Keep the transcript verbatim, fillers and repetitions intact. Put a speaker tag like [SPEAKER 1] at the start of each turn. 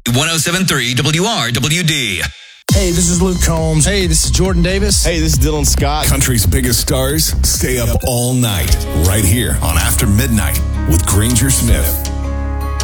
[SPEAKER 1] one oh seven point three W R W D.
[SPEAKER 2] Hey, this is Luke Combs. Hey, this is Jordan Davis.
[SPEAKER 3] Hey, this is Dylan Scott.
[SPEAKER 4] Country's biggest stars stay up all night right here on After Midnight with Granger Smith.